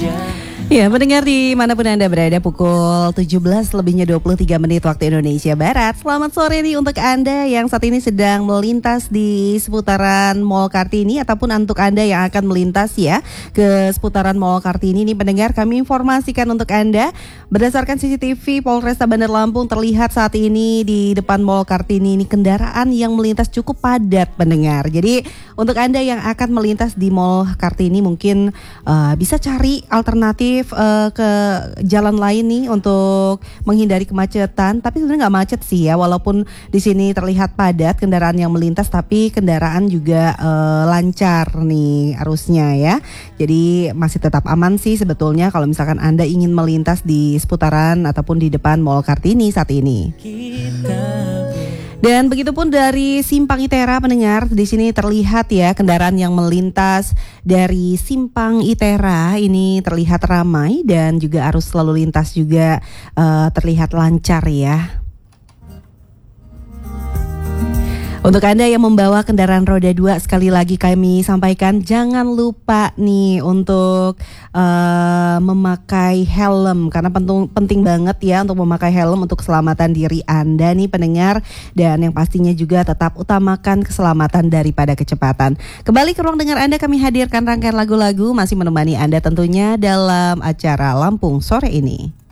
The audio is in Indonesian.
Ya, pendengar dimanapun Anda berada, pukul 17 lebihnya 23 menit waktu Indonesia Barat. Selamat sore nih untuk Anda yang saat ini sedang melintas di seputaran Mall Kartini, ataupun untuk Anda yang akan melintas ya ke seputaran Mall Kartini. Nih pendengar, kami informasikan untuk Anda berdasarkan CCTV Polresta Bandar Lampung, terlihat saat ini di depan Mall Kartini ini kendaraan yang melintas cukup padat pendengar. Jadi untuk Anda yang akan melintas di Mall Kartini mungkin bisa cari alternatif ke jalan lain nih untuk menghindari kemacetan. Tapi sebenarnya nggak macet sih ya, walaupun di sini terlihat padat kendaraan yang melintas, tapi kendaraan juga lancar nih arusnya ya. Jadi masih tetap aman sih sebetulnya kalau misalkan Anda ingin melintas di seputaran ataupun di depan Mall Kartini saat ini. Dan begitupun dari Simpang Itera pendengar, di sini terlihat ya kendaraan yang melintas dari Simpang Itera ini terlihat ramai dan juga arus lalu lintas juga terlihat lancar ya. Untuk Anda yang membawa kendaraan roda 2, sekali lagi kami sampaikan jangan lupa nih untuk memakai helm, karena penting banget ya untuk memakai helm untuk keselamatan diri Anda nih pendengar, dan yang pastinya juga tetap utamakan keselamatan daripada kecepatan. Kembali ke ruang dengar Anda, kami hadirkan rangkaian lagu-lagu masih menemani Anda tentunya dalam acara Lampung Sore ini.